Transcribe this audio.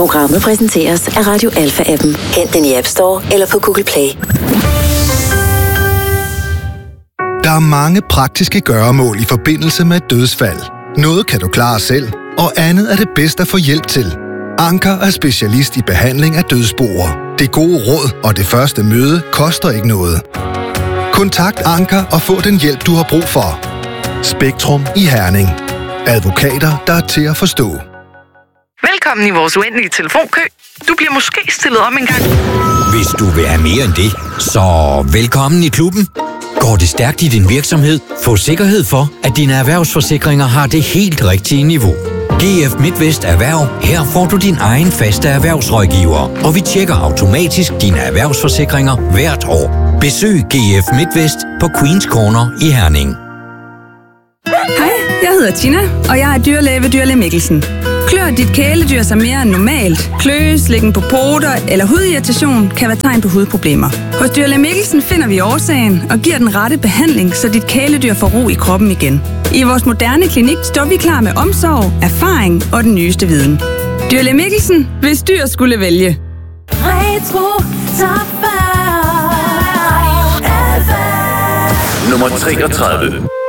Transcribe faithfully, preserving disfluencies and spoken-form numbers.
Programmet præsenteres af Radio Alpha-appen. Hent den i App Store eller på Google Play. Der er mange praktiske gøremål i forbindelse med et dødsfald. Noget kan du klare selv, og andet er det bedst at få hjælp til. Anker er specialist i behandling af dødsboer. Det gode råd og det første møde koster ikke noget. Kontakt Anker og få den hjælp, du har brug for. Spektrum i Herning. Advokater, der er til at forstå. Velkommen i vores uendelige telefonkø. Du bliver måske stillet om en gang. Hvis du vil have mere end det, så velkommen i klubben. Går det stærkt i din virksomhed? Få sikkerhed for, at dine erhvervsforsikringer har det helt rigtige niveau. G F MidtVest Erhverv. Her får du din egen faste erhvervsrådgiver, og vi tjekker automatisk dine erhvervsforsikringer hvert år. Besøg G F MidtVest på Queens Corner i Herning. Hej, jeg hedder Tina, og jeg er dyrlæge ved Dyrlæge Mikkelsen. Klør dit kæledyr sig mere end normalt, kløe, slikken på poter eller hudirritation kan være tegn på hudproblemer. Hos Dyrlæge Mikkelsen finder vi årsagen og giver den rette behandling, så dit kæledyr får ro i kroppen igen. I vores moderne klinik står vi klar med omsorg, erfaring og den nyeste viden. Dyrlæge Mikkelsen, hvis dyr skulle vælge. Retro Top fyrre. Nummer treogtredive.